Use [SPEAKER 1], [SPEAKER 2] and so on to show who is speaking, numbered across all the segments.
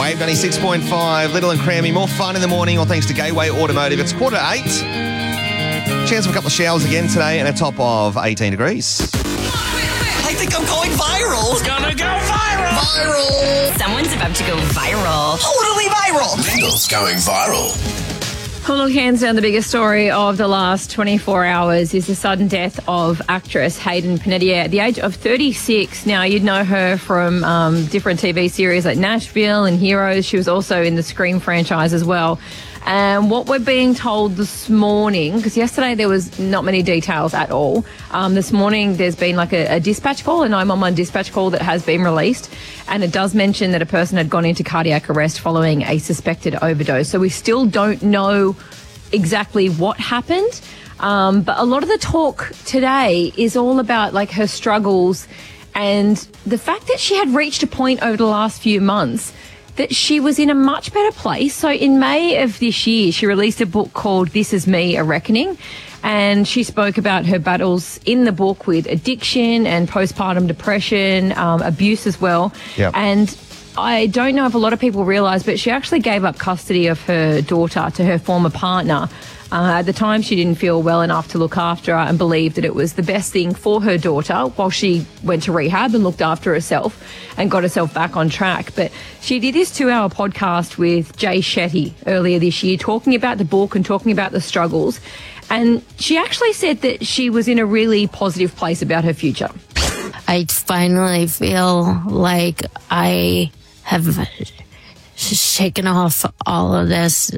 [SPEAKER 1] Wave 96.5, Little and Crammy. More fun in the morning, all thanks to Gateway Automotive. It's 7:45. Chance of a couple of showers again today and a top of 18 degrees.
[SPEAKER 2] I think I'm going viral.
[SPEAKER 3] It's gonna go viral.
[SPEAKER 2] Viral.
[SPEAKER 4] Someone's about to go viral.
[SPEAKER 2] Totally viral.
[SPEAKER 3] Lindell's going viral.
[SPEAKER 5] Well, look, hands down, the biggest story of the last 24 hours is the sudden death of actress Hayden Panettiere at the age of 36. Now, you'd know her from different TV series like Nashville and Heroes. She was also in the Scream franchise as well. And what we're being told this morning, because yesterday there was not many details at all. This morning there's been like a dispatch call, a 911 dispatch call that has been released. And it does mention that a person had gone into cardiac arrest following a suspected overdose. So we still don't know exactly what happened. But a lot of the talk today is all about like her struggles and the fact that she had reached a point over the last few months that she was in a much better place. So in May of this year, she released a book called This Is Me, A Reckoning. And she spoke about her battles in the book with addiction and postpartum depression, abuse as well.
[SPEAKER 1] Yep.
[SPEAKER 5] And I don't know if a lot of people realise, but she actually gave up custody of her daughter to her former partner. At the time, she didn't feel well enough to look after her and believed that it was the best thing for her daughter while she went to rehab and looked after herself and got herself back on track. But she did this 2-hour podcast with Jay Shetty earlier this year, talking about the book and talking about the struggles. And she actually said that she was in a really positive place about her future.
[SPEAKER 6] I finally feel like I have shaken off all of this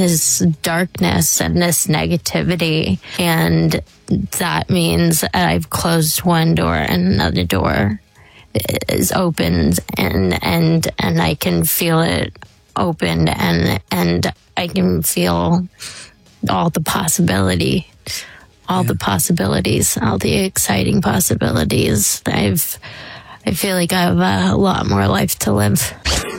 [SPEAKER 6] darkness and this negativity, and that means I've closed one door and another door is opened, and I can feel it open, and I can feel all the possibility, the possibilities, all the exciting possibilities. I feel like I have a lot more life to live.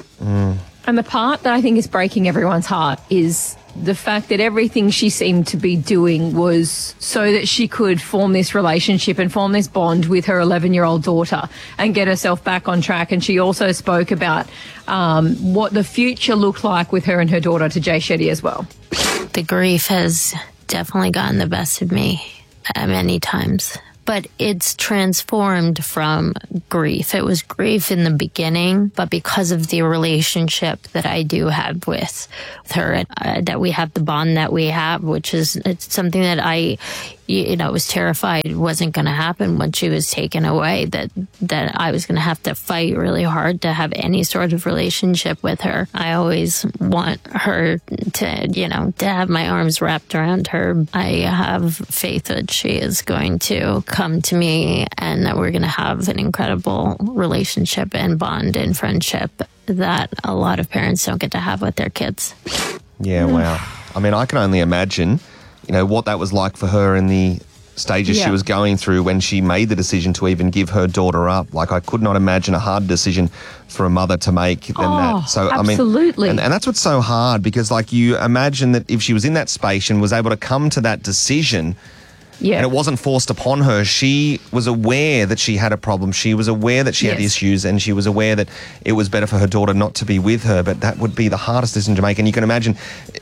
[SPEAKER 5] And the part that I think is breaking everyone's heart is the fact that everything she seemed to be doing was so that she could form this relationship and form this bond with her 11-year-old daughter and get herself back on track. And she also spoke about what the future looked like with her and her daughter to Jay Shetty as well.
[SPEAKER 6] The grief has definitely gotten the best of me many times. But it's transformed from grief. It was grief in the beginning, but because of the relationship that I do have with her, that we have the bond that we have, which is it's something that I was terrified wasn't going to happen when she was taken away, that I was going to have to fight really hard to have any sort of relationship with her. I always want her to have my arms wrapped around her. I have faith that she is going to come to me and that we're going to have an incredible relationship and bond and friendship that a lot of parents don't get to have with their kids.
[SPEAKER 1] Yeah, wow. I mean, I can only imagine what that was like for her in the stages she was going through when she made the decision to even give her daughter up. Like, I could not imagine a harder decision for a mother to make than that. So,
[SPEAKER 5] absolutely.
[SPEAKER 1] I mean, and that's what's so hard, because like you imagine that if she was in that space and was able to come to that decision, and it wasn't forced upon her, she was aware that she had a problem. She was aware that she had issues, and she was aware that it was better for her daughter not to be with her. But that would be the hardest decision to make. And you can imagine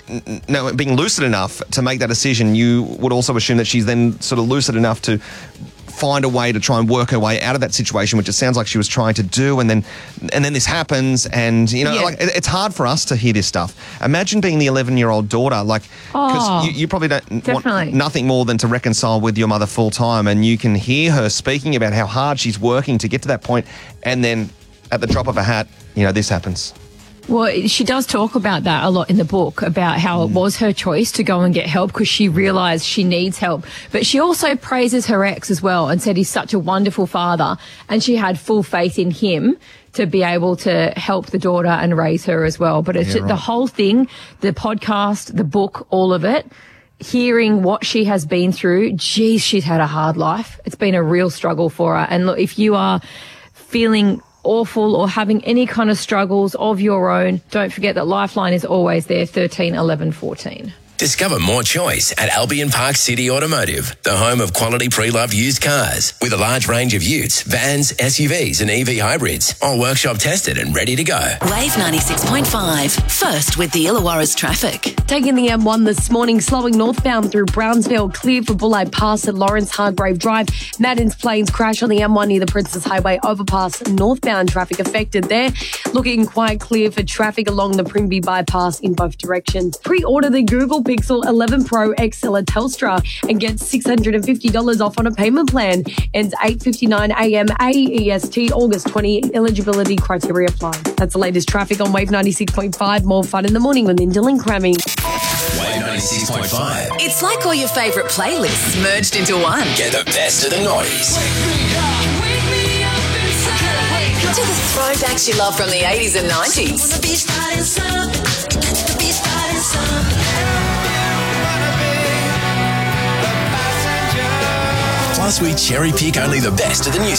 [SPEAKER 1] being lucid enough to make that decision. You would also assume that she's then sort of lucid enough to find a way to try and work her way out of that situation, which it sounds like she was trying to do. And then this happens, and like it's hard for us to hear this stuff. Imagine being the 11-year-old daughter, like, because you probably don't want nothing more than to reconcile with your mother full time, and you can hear her speaking about how hard she's working to get to that point, and then at the drop of a hat, this happens.
[SPEAKER 5] Well, she does talk about that a lot in the book, about how it was her choice to go and get help because she realised she needs help. But she also praises her ex as well and said he's such a wonderful father, and she had full faith in him to be able to help the daughter and raise her as well. But it's the whole thing, the podcast, the book, all of it, hearing what she has been through, geez, she's had a hard life. It's been a real struggle for her. And look, if you are feeling awful or having any kind of struggles of your own, don't forget that Lifeline is always there, 13 11 14.
[SPEAKER 3] Discover more choice at Albion Park City Automotive, the home of quality pre-loved used cars with a large range of utes, vans, SUVs and EV hybrids, all workshop tested and ready to go.
[SPEAKER 2] Wave 96.5. First with the Illawarra's traffic.
[SPEAKER 7] Taking the M1 this morning, slowing northbound through Brownsville, clear for Bulleye Pass at Lawrence Hargrave Drive. Madden's Plains crash on the M1 near the Princess Highway overpass. Northbound traffic affected there. Looking quite clear for traffic along the Primby bypass in both directions. Pre-order the Google Pixel 11 Pro XL at Telstra and get $650 off on a payment plan. Ends 8:59 a.m. AEST, August 20. Eligibility criteria apply. That's the latest traffic on Wave 96.5. More fun in the morning with Lyndall and Crammy.
[SPEAKER 3] Wave 96.5.
[SPEAKER 2] It's like all your favourite playlists merged into one.
[SPEAKER 3] Get the best of the noughties.
[SPEAKER 2] To the throwbacks you love from the 80s and 90s.
[SPEAKER 3] Plus, we cherry pick only the best of the new